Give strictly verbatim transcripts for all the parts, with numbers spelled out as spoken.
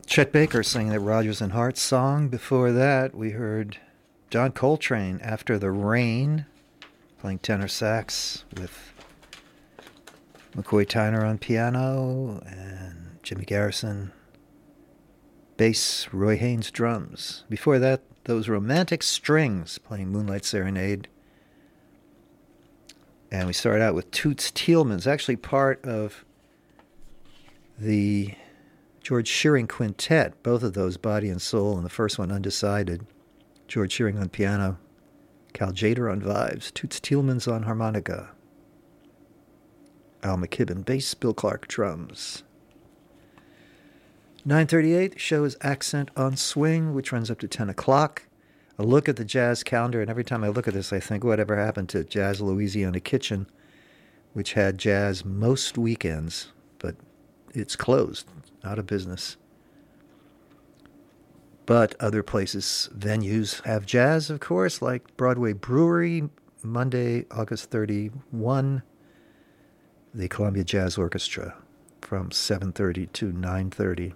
Chet Baker singing the Rodgers and Hart song. Before that, we heard John Coltrane, After the Rain, playing tenor sax with McCoy Tyner on piano and Jimmy Garrison bass, Roy Haynes drums. Before that, those Romantic Strings playing Moonlight Serenade. And we started out with Toots Thielemans, actually part of the George Shearing Quintet, both of those, Body and Soul, and the first one, Undecided. George Shearing on piano, Cal Tjader on vibes, Toots Thielemans on harmonica, Al McKibben bass, Bill Clark drums. nine thirty-eight, the show is Accent on Swing, which runs up to ten o'clock. A look at the jazz calendar, and every time I look at this, I think, whatever happened to Jazz Louisiana Kitchen, which had jazz most weekends, but it's closed, out of business. But other places, venues have jazz, of course, like Broadway Brewery, Monday, August thirty-first, the Columbia Jazz Orchestra from seven thirty to nine thirty.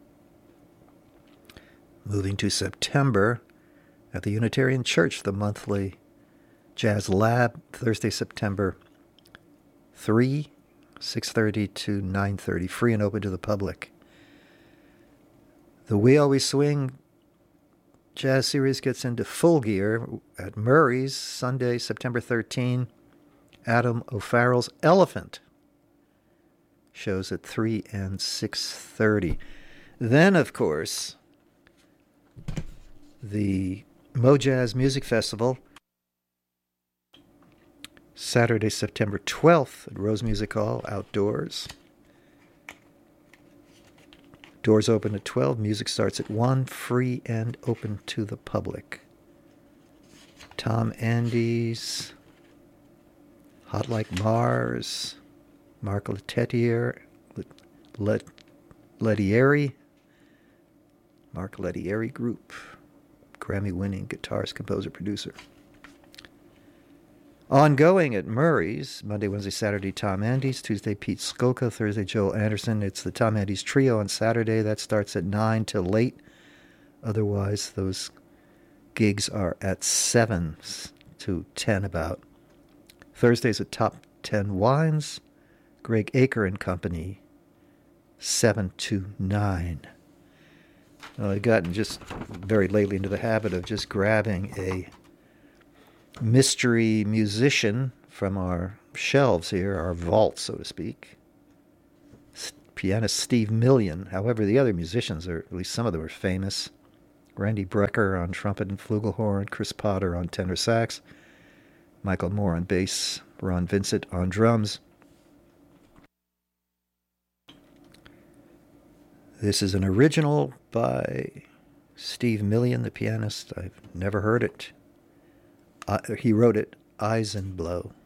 Moving to September, at the Unitarian Church, the monthly Jazz Lab, Thursday, September third, six thirty to nine thirty, free and open to the public. The We Always Swing Jazz Series gets into full gear at Murray's, Sunday, September thirteenth. Adam O'Farrell's Elephant shows at three and six thirty. Then, of course, the Mojazz Music Festival, Saturday, September twelfth at Rose Music Hall, outdoors. Doors open at twelve, music starts at one, free and open to the public. Tom Andes, Hot Like Mars, Mark Lettieri, Let, Lettieri, Mark Lettieri Group, Grammy-winning guitarist, composer, producer. Ongoing at Murray's, Monday, Wednesday, Saturday, Tom Andes, Tuesday, Pete Skolka, Thursday, Joel Anderson. It's the Tom Andes Trio on Saturday. That starts at nine till late. Otherwise, those gigs are at seven to ten about. Thursday's at Top ten Wines, Greg Aker and Company, seven to nine. Well, I've gotten just very lately into the habit of just grabbing a mystery musician from our shelves here, our vault, so to speak. Pianist Steve Million. However, the other musicians, are at least some of them, are famous. Randy Brecker on trumpet and flugelhorn, Chris Potter on tenor sax, Michael Moore on bass, Ron Vincent on drums. This is an original by Steve Million, the pianist. I've never heard it. Uh, he wrote it, Eyes and Blow.